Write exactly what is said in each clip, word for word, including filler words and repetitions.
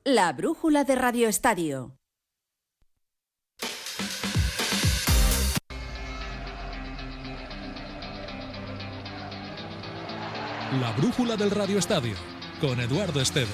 La brújula de Radio Estadio. La brújula del Radio Estadio, con Eduardo Esteve.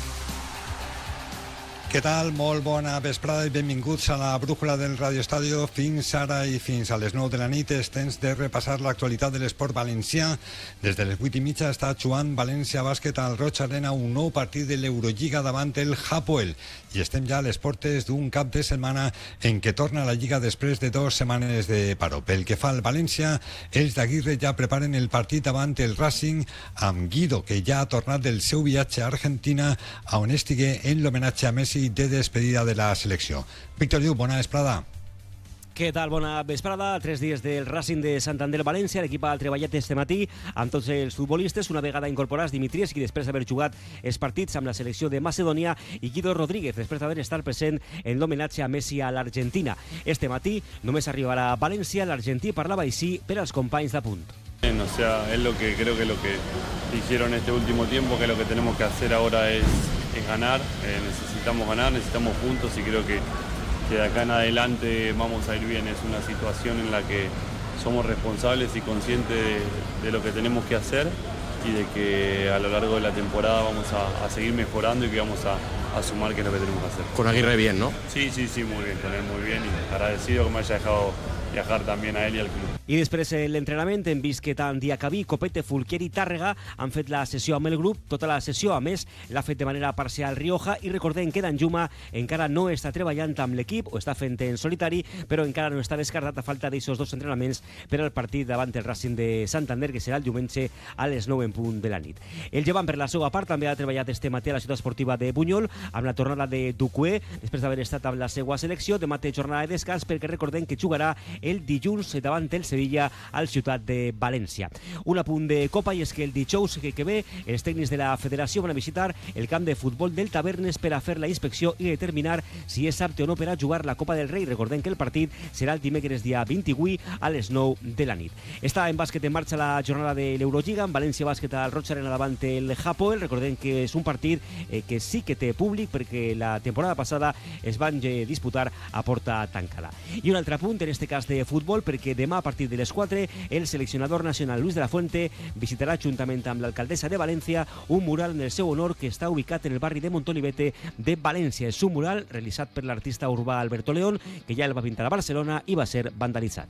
Què tal? Molt bona vesprada i benvinguts a la brújula del Radio Estadio. Fins ara i fins a les nou de la nit és temps de repassar l'actualitat de l'esport valencià. Des de les vuit i mitja està jugant València Bàsquet al Roig Arena, un nou partit de l'Eurolliga davant el Hapoel. I estem ja a les portes d'un cap de setmana en què torna a la Lliga després de dues setmanes de paró. Pel que fa al València, els d'Aguirre ja preparen el partit davant el Racing amb Guido, que ja ha tornat del seu viatge a Argentina, on estigué en l'homenatge a Messi de despedida de la selecció. Víctor Lluc, bona vesprada. Què tal? Bona vesprada. Tres dies del Racing de Santander-València. L'equip ha treballat este matí amb tots els futbolistes, una vegada incorporats Dimitrievski després d'haver jugat els partits amb la selecció de Macedònia, i Guido Rodríguez després d'haver estat present en l'homenatge a Messi a l'Argentina. Este matí només arribarà a València. L'argentí parlava així per als companys d'Apunt. O sea, es lo que creo que es lo que dijeron este último tiempo, que lo que tenemos que hacer ahora es, es ganar. Eh, necesitamos ganar, necesitamos puntos, y creo que, que de acá en adelante vamos a ir bien. Es una situación en la que somos responsables y conscientes de, de lo que tenemos que hacer, y de que a lo largo de la temporada vamos a, a seguir mejorando y que vamos a, a sumar, que es lo que tenemos que hacer. Con Aguirre bien, ¿no? Sí, sí, sí, muy bien, con él muy bien, y agradecido que me haya dejado viajar también a él y al club. I després l'entrenament hem vist que tant Diacabí, Copete, Fulquier i Tàrrega han fet la sessió amb el grup. Tota la sessió, a més, l'ha fet de manera parcial Rioja, i recordem que Danjuma encara no està treballant amb l'equip, o està fent en solitari, però encara no està descartat a falta d'aixòs dos entrenaments per al partit davant el Racing de Santander, que serà el diumenge a les nou en punt de la nit. El Llevant, per la seva part, també ha treballat este matí a la ciutat esportiva de Bunyol amb la tornada de Ducué, després d'haver estat amb la seva selecció. Demà té jornada de descans, perquè recordem que jugarà el dilluns davant el Sevilla al Ciutat de València. Un apunt de Copa, i és que el dijous que, que ve els tècnics de la federació van a visitar el camp de futbol del Tavernes per a fer la inspecció i determinar si és apte o no per a jugar la Copa del Rei. Recordem que el partit serà el dimecres dia vint-i-vuit a les nou de la nit. Està en bàsquet en marxa la jornada de l'Eurolliga, amb València Bàsquet al Roig Arena davant el Hapoel. Recordem que és un partit eh, que sí que té públic, perquè la temporada passada es van eh, disputar a porta tancada. I un altre punt, en este cas de futbol, perquè demà a partir de les quatre el seleccionador nacional Luis de la Fuente visitarà juntament amb l'alcaldessa de València un mural en el seu honor que està ubicat en el barri de Montolivete de València. És un mural realitzat per l'artista urbà Alberto León, que ja el va pintar a Barcelona i va ser vandalitzat.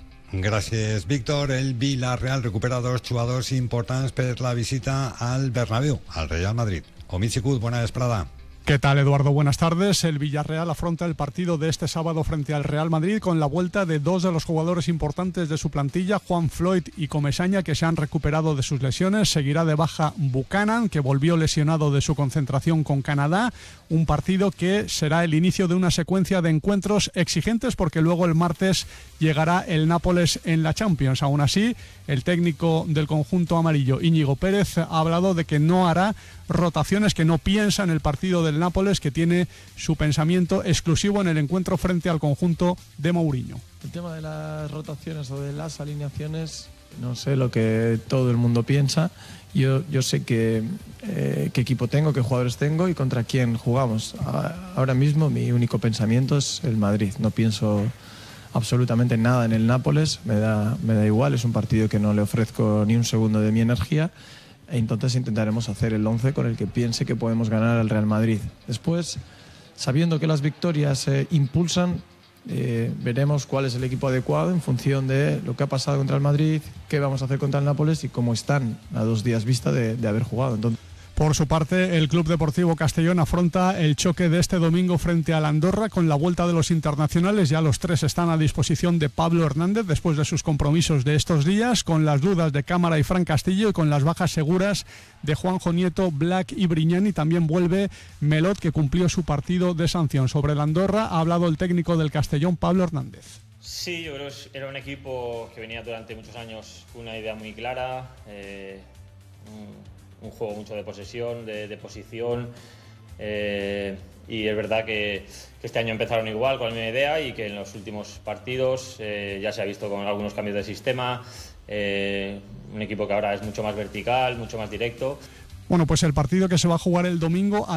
Gràcies, Víctor. El Villarreal recupera dos jugadors importants per la visita al Bernabéu, al Real Madrid. Omid Sicut, bona vesprada. ¿Qué tal, Eduardo? Buenas tardes. El Villarreal afronta el partido de este sábado frente al Real Madrid con la vuelta de dos de los jugadores importantes de su plantilla, Juan Floyd y Comesaña, que se han recuperado de sus lesiones. Seguirá de baja Buchanan, que volvió lesionado de su concentración con Canadá. Un partido que será el inicio de una secuencia de encuentros exigentes, porque luego el martes llegará el Nápoles en la Champions. Aún así, el técnico del conjunto amarillo, Íñigo Pérez, ha hablado de que no hará rotaciones, que no piensa en el partido del Nápoles, que tiene su pensamiento exclusivo en el encuentro frente al conjunto de Mourinho. El tema de las rotaciones o de las alineaciones, no sé lo que todo el mundo piensa. Yo, yo sé que, eh, qué equipo tengo, qué jugadores tengo y contra quién jugamos. Ahora mismo mi único pensamiento es el Madrid. No pienso absolutamente nada en el Nápoles, me da, me da igual, es un partido que no le ofrezco ni un segundo de mi energía. E entonces intentaremos hacer el once con el que piense que podemos ganar al Real Madrid. Después, sabiendo que las victorias eh, impulsan, eh, veremos cuál es el equipo adecuado en función de lo que ha pasado contra el Madrid, qué vamos a hacer contra el Nápoles y cómo están a dos días vista de, de haber jugado. Entonces, por su parte, el Club Deportivo Castellón afronta el choque de este domingo frente al Andorra con la vuelta de los internacionales. Ya los tres están a disposición de Pablo Hernández después de sus compromisos de estos días, con las dudas de Cámara y Fran Castillo y con las bajas seguras de Juanjo Nieto, Black y Briñani. También vuelve Melot, que cumplió su partido de sanción. Sobre el Andorra ha hablado el técnico del Castellón, Pablo Hernández. Sí, yo creo que era un equipo que venía durante muchos años con una idea muy clara, eh, un, un juego mucho de posesión, de, de posición, eh, y es verdad que, que este año empezaron igual, con la misma idea, y que en los últimos partidos eh, ya se ha visto con algunos cambios de sistema, eh, un equipo que ahora es mucho más vertical, mucho más directo. Bueno, pues el partido que se va a jugar el domingo a